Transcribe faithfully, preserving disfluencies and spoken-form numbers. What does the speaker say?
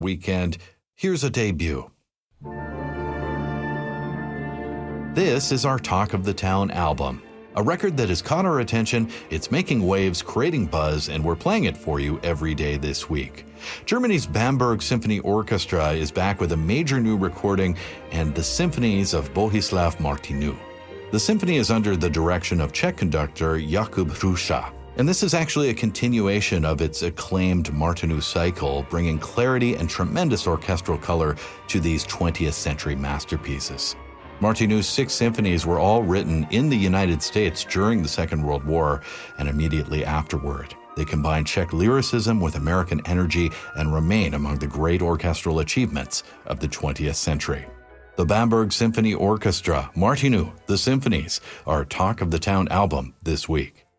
weekend, here's a debut. This is our Talk of the Town album, a record that has caught our attention, it's making waves, creating buzz, and we're playing it for you every day this week. Germany's Bamberg Symphony Orchestra is back with a major new recording and the symphonies of Bohuslav Martinu. The symphony is under the direction of Czech conductor Jakub Hruša, and this is actually a continuation of its acclaimed Martinu cycle, bringing clarity and tremendous orchestral color to these twentieth century masterpieces. Martinu's six symphonies were all written in the United States during the Second World War and immediately afterward. They combine Czech lyricism with American energy and remain among the great orchestral achievements of the twentieth century. The Bamberg Symphony Orchestra, Martinu, the Symphonies, our Talk of the Town album this week.